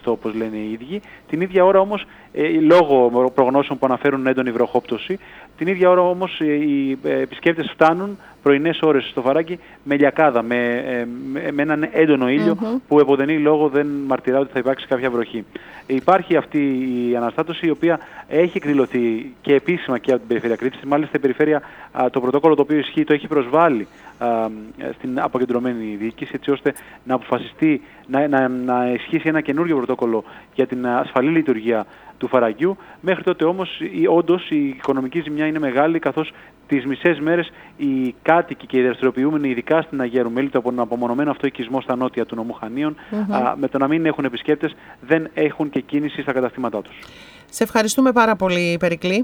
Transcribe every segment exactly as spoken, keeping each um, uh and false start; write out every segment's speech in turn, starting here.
αυτό, όπως λένε οι ίδιοι. Την ίδια ώρα όμως, ε, λόγω προγνώσεων που αναφέρουν έντονη βροχόπτωση, την ίδια ώρα όμως οι επισκέπτες φτάνουν πρωινές ώρες στο Φαράκι με λιακάδα, με, ε, με έναν έντονο ήλιο mm-hmm. που εποδενή λόγο δεν μαρτυρά ότι θα υπάρξει κάποια βροχή. Υπάρχει αυτή η αναστάτωση, η οποία έχει εκδηλωθεί και επίσημα και από την περιφέρεια Κρήτης. Μάλιστα η περιφέρεια, α, το πρωτόκολλο το οποίο ισχύει, το έχει προσβάλει α, στην αποκεντρωμένη διοίκηση, έτσι ώστε να αποφασιστεί να, να, να ισχύσει ένα καινούργιο πρωτόκολλο για την ασφαλή λειτουργία του Φαραγγιού. Μέχρι τότε όμως όντως η οικονομική ζημιά είναι μεγάλη, καθώς τις μισές μέρες οι κάτοικοι και οι δραστηριοποιούμενοι, ειδικά στην Αγία Ρουμέλη, το απομονωμένο αυτό οικισμό στα νότια του νομού Χανίων, mm-hmm. α, με το να μην έχουν επισκέπτες, δεν έχουν και κίνηση στα καταστήματά τους. Σε ευχαριστούμε πάρα πολύ, Περικλή.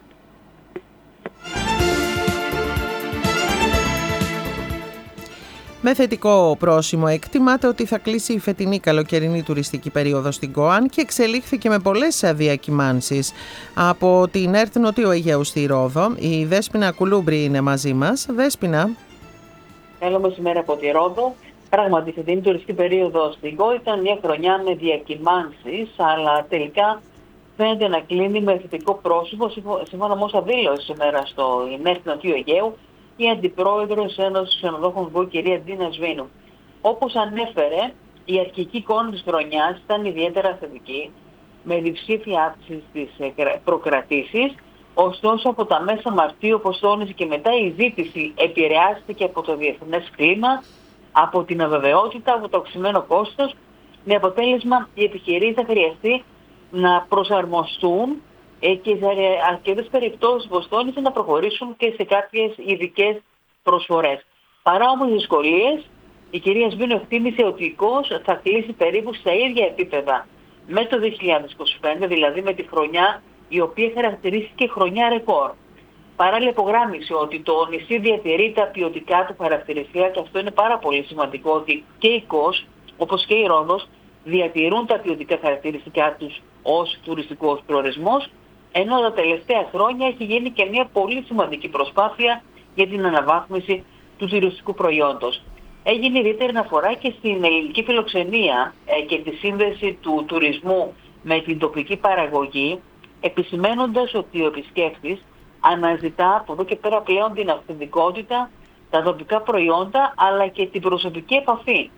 Με θετικό πρόσημο εκτιμάται ότι θα κλείσει η φετινή καλοκαιρινή τουριστική περίοδο στην Κοάν και εξελίχθηκε με πολλές διακυμάνσεις. Από την ΕΡΤ Νοτιού Αιγαίου στη Ρόδο, η Δέσποινα Κουλούμπρη είναι μαζί μας. Δέσποινα. Καλό μεσημέρι από τη Ρόδο. Πράγματι, η φετινή τουριστική περίοδο στην Κοάν ήταν μια χρονιά με διακυμάνσεις, αλλά τελικά φαίνεται να κλείνει με θετικό πρόσημο, σύμφωνα με όσα δήλωσε σήμερα στο ΕΡΤ Νοτιού Αιγαίου η Αντιπρόεδρος της Ένωσης Ξενοδόχων Βου, κυρία Ντίνα Σβίνου. Όπως ανέφερε, η αρχική εικόνα της χρονιάς ήταν ιδιαίτερα θετική, με διψήφια αύξηση στις προκρατήσεις, ωστόσο από τα μέσα Μαρτίου, όπως τόνισε και μετά, η ζήτηση επηρεάστηκε από το διεθνές κλίμα, από την αβεβαιότητα, από το αυξημένο κόστος, με αποτέλεσμα οι επιχειρήσεις θα χρειαστεί να προσαρμοστούν και σε αρκετές περιπτώσεις, όπως τόνισε, να προχωρήσουν και σε κάποιες ειδικές προσφορές. Παρά όμως τις δυσκολίες, η κυρία Σβίνου εκτίμησε ότι η ΚΟΣ θα κλείσει περίπου στα ίδια επίπεδα με το δύο χιλιάδες είκοσι πέντε, δηλαδή με τη χρονιά η οποία χαρακτηρίστηκε χρονιά ρεκόρ. Παράλληλα υπογράμμισε ότι το νησί διατηρεί τα ποιοτικά του χαρακτηριστικά, και αυτό είναι πάρα πολύ σημαντικό, ότι και η ΚΟΣ, όπως και η Ρόδος, διατηρούν τα ποιοτικά χαρακτηριστικά τους ως τουριστικός προορισμός, ενώ τα τελευταία χρόνια έχει γίνει και μια πολύ σημαντική προσπάθεια για την αναβάθμιση του τουριστικού προϊόντος. Έγινε ιδιαίτερη αναφορά και στην ελληνική φιλοξενία ε, και τη σύνδεση του τουρισμού με την τοπική παραγωγή, επισημαίνοντας ότι ο επισκέπτης αναζητά από εδώ και πέρα πλέον την αυθεντικότητα, τα τοπικά προϊόντα, αλλά και την προσωπική επαφή.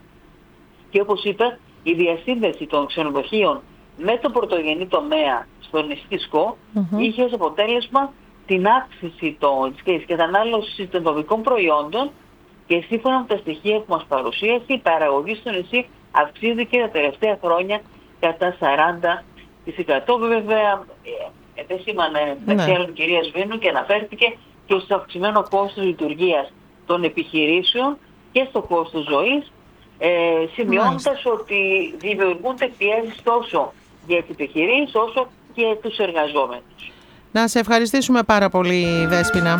Και όπως είπε, η διασύνδεση των ξενοδοχείων με το πρωτογενή τομέα στο νησί της ΚΟ mm-hmm. είχε ως αποτέλεσμα την αύξηση της κατανάλωσης των τοπικών προϊόντων, και σύμφωνα με τα στοιχεία που μας παρουσίασε, η παραγωγή στο νησί αυξήθηκε τα τελευταία χρόνια κατά σαράντα τοις εκατό. Βέβαια, επεσήμανε μεταξύ άλλων η κυρία Σβίνου και αναφέρθηκε και στο αυξημένο κόστος λειτουργίας των επιχειρήσεων και στο κόστος ζωής, ε, σημειώνοντας ότι δημιουργούνται πιέσεις τόσο για τις επιχειρήσεις όσο και τους εργαζόμενους. Να σε ευχαριστήσουμε πάρα πολύ, Δέσποινα.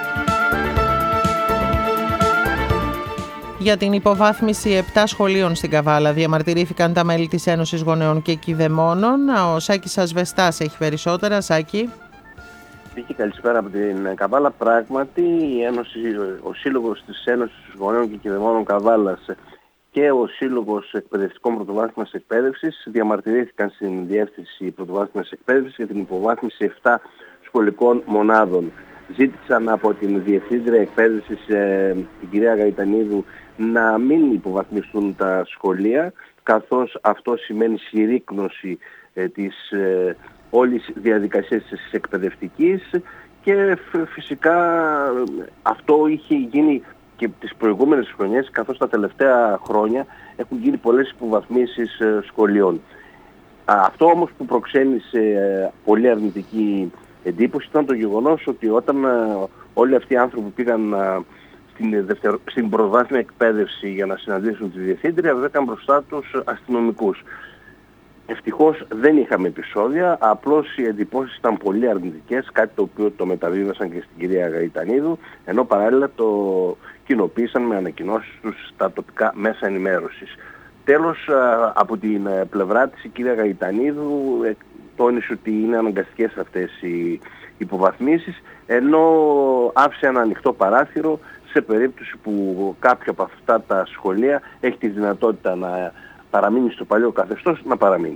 Για την υποβάθμιση επτά σχολείων στην Καβάλα διαμαρτυρήθηκαν τα μέλη της Ένωσης Γονέων και Κηδεμόνων. Ο Σάκης Ασβεστάς έχει περισσότερα. Σάκη. Είχε καλησπέρα από την Καβάλα. Πράγματι, η Ένωση, ο Σύλλογος της Ένωσης Γονέων και Κηδεμόνων Καβάλας και ο Σύλλογος Εκπαιδευτικών Πρωτοβάθμιας Εκπαίδευσης διαμαρτυρήθηκαν στην Διεύθυνση Πρωτοβάθμιας Εκπαίδευσης για την υποβάθμιση επτά σχολικών μονάδων. Ζήτησαν από την Διευθύντρια Εκπαίδευσης, ε, την κυρία Γαϊτανίδου, να μην υποβαθμιστούν τα σχολεία, καθώς αυτό σημαίνει συρρίκνωση ε, της ε, όλης διαδικασίας της εκπαιδευτικής, και φυσικά αυτό είχε γίνει και τις προηγούμενες χρονιές, καθώς τα τελευταία χρόνια έχουν γίνει πολλές υποβαθμίσεις ε, σχολείων. Αυτό όμως που προξένησε ε, πολύ αρνητική εντύπωση ήταν το γεγονός ότι όταν uh, όλοι αυτοί οι άνθρωποι πήγαν uh, στην, δευτερο... στην πρωτοβάθμια εκπαίδευση για να συναντήσουν τη Διευθύντρια, βρήκαν μπροστά τους αστυνομικούς. Ευτυχώς δεν είχαμε επεισόδια, απλώς οι εντυπώσεις ήταν πολύ αρνητικές, κάτι το οποίο το μεταβίβασαν και στην κυρία Γαϊτανίδου, ενώ παράλληλα το κοινοποίησαν με ανακοινώσεις τους στα τοπικά μέσα ενημέρωσης. Τέλος, uh, από την uh, πλευρά της η κυρία Γαϊτανίδου τόνισε ότι είναι αναγκαστικές αυτές οι υποβαθμίσεις, ενώ άφησε ένα ανοιχτό παράθυρο σε περίπτωση που κάποιο από αυτά τα σχολεία έχει τη δυνατότητα να παραμείνει στο παλιό καθεστώς, να παραμείνει.